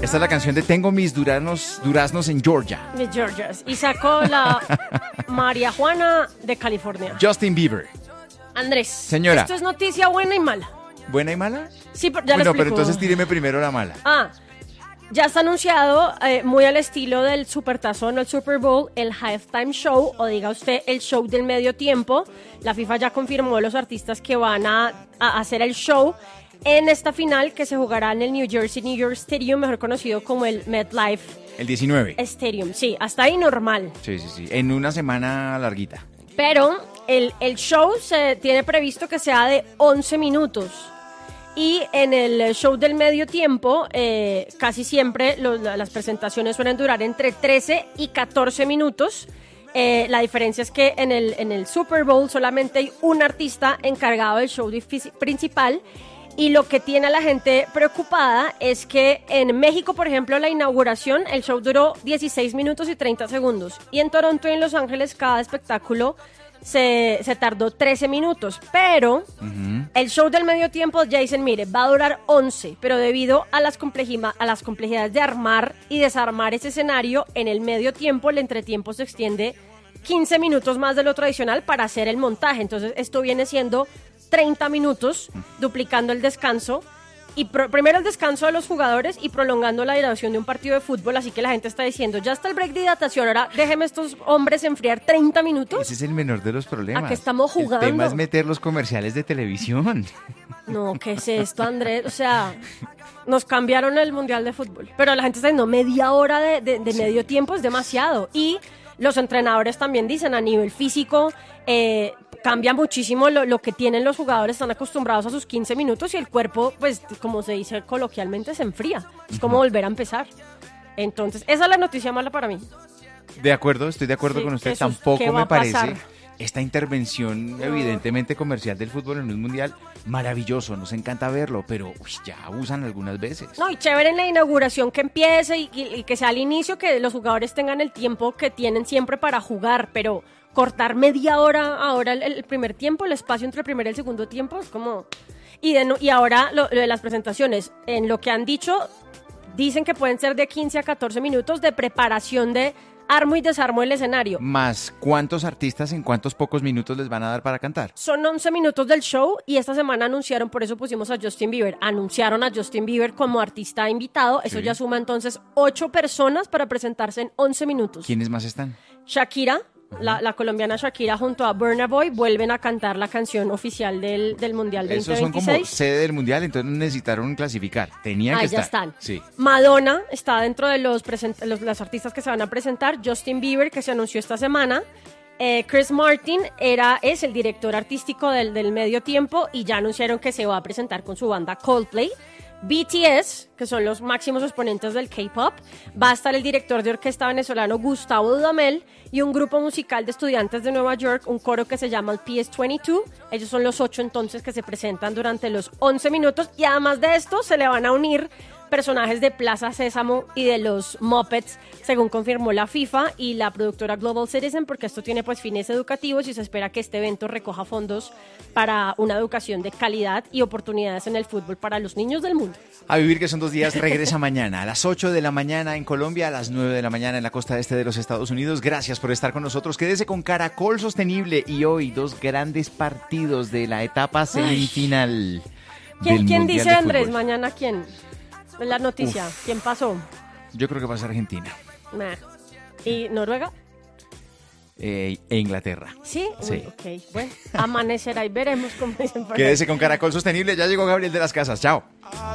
Esta es la canción de Tengo mis duraznos en Georgia. Mis Georgias. Y sacó la María Juana de California. Justin Bieber. Andrés. Señora. Esto es noticia buena y mala. ¿Buena y mala? Sí, pero ya lo Bueno, explico. pero entonces tíreme primero la mala. Ya está anunciado, muy al estilo del Supertazón o el Super Bowl, el Halftime Show, o diga usted, el show del medio tiempo. La FIFA ya confirmó los artistas que van a hacer el show en esta final que se jugará en el New York Stadium, mejor conocido como el MetLife El 19. Stadium. Sí, hasta ahí normal. Sí. En una semana larguita. Pero el show se tiene previsto que sea de 11 minutos. Y en el show del medio tiempo, casi siempre las presentaciones suelen durar entre 13 y 14 minutos. La diferencia es que en el Super Bowl solamente hay un artista encargado del show principal. Y lo que tiene a la gente preocupada es que en México, por ejemplo, la inauguración, el show duró 16 minutos y 30 segundos. Y en Toronto y en Los Ángeles cada espectáculo se tardó 13 minutos. Pero el show del medio tiempo ya dicen, mire, va a durar 11. Pero debido a las complejidades de armar y desarmar ese escenario, en el medio tiempo, el entretiempo se extiende 15 minutos más de lo tradicional para hacer el montaje. Entonces esto viene siendo 30 minutos, duplicando el descanso, y primero el descanso de los jugadores y prolongando la duración de un partido de fútbol, así que la gente está diciendo, ya está el break de hidratación, ahora déjeme estos hombres enfriar 30 minutos. Ese es el menor de los problemas. ¿A qué estamos jugando? El tema es meter los comerciales de televisión. No, ¿qué es esto, Andrés? O sea, nos cambiaron el Mundial de Fútbol, pero la gente está diciendo, media hora de medio tiempo es demasiado, y los entrenadores también dicen, a nivel físico, cambia muchísimo lo que tienen los jugadores, están acostumbrados a sus 15 minutos y el cuerpo, pues, como se dice coloquialmente, se enfría. Es como volver a empezar. Entonces, esa es la noticia mala para mí. De acuerdo, estoy de acuerdo con usted. Tampoco me parece esta intervención evidentemente comercial del fútbol en un mundial maravilloso. Nos encanta verlo, pero ya abusan algunas veces. No, y chévere en la inauguración que empiece y que sea al inicio, que los jugadores tengan el tiempo que tienen siempre para jugar, pero cortar media hora ahora el primer tiempo, el espacio entre el primer y el segundo tiempo, es como... Y ahora lo de las presentaciones, en lo que han dicho, dicen que pueden ser de 15 a 14 minutos de preparación de armo y desarmo el escenario. Más, ¿cuántos artistas en cuántos pocos minutos les van a dar para cantar? Son 11 minutos del show y esta semana anunciaron, por eso pusimos a Justin Bieber, anunciaron a Justin Bieber como artista invitado, eso ya suma entonces 8 personas para presentarse en 11 minutos. ¿Quiénes más están? Shakira. La colombiana Shakira junto a Burna Boy vuelven a cantar la canción oficial del Mundial 2026. Esos son como sede del Mundial, entonces necesitaron clasificar. Tenían que estar. Ya están. Sí. Madonna está dentro de los artistas que se van a presentar. Justin Bieber, que se anunció esta semana. Chris Martin es el director artístico del medio tiempo y ya anunciaron que se va a presentar con su banda Coldplay. BTS, que son los máximos exponentes del K-pop, va a estar el director de orquesta venezolano Gustavo Dudamel y un grupo musical de estudiantes de Nueva York, un coro que se llama el PS22. Ellos son los 8 entonces que se presentan durante los 11 minutos y además de esto se le van a unir personajes de Plaza Sésamo y de los Muppets, según confirmó la FIFA y la productora Global Citizen, porque esto tiene pues fines educativos y se espera que este evento recoja fondos para una educación de calidad y oportunidades en el fútbol para los niños del mundo. A vivir, que son 2 días, regresa mañana a las 8 de la mañana en Colombia, a las 9 de la mañana en la costa este de los Estados Unidos. Gracias por estar con nosotros. Quédese con Caracol Sostenible y hoy 2 grandes partidos de la etapa semifinal. ¿Quién dice, Andrés? Mañana, ¿quién? La noticia, ¿quién pasó? Yo creo que va a ser Argentina. ¿Y Noruega? E Inglaterra. ¿Sí? Sí. Ok, bueno, amanecerá y veremos cómo dicen por ahí. Quédese con Caracol Sostenible, ya llegó Gabriel de las Casas, chao.